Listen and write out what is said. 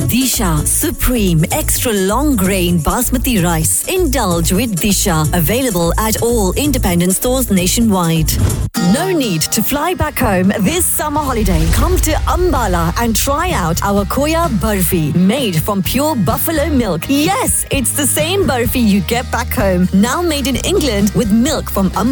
Disha Supreme Extra Long Grain Basmati Rice. Indulge with Disha. Available at all independent stores nationwide. No need to fly back home this summer holiday. Come to Ambala and try out our Khoya Barfi, made from pure buffalo milk. Yes, it's the same barfi you get back home, now made in England with milk from Ambala.